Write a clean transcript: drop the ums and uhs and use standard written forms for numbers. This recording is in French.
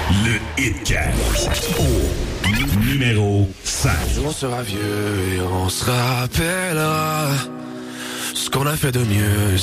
Le Hitcast. Au numéro 5. On sera vieux et on se rappellera ce qu'on a fait de mieux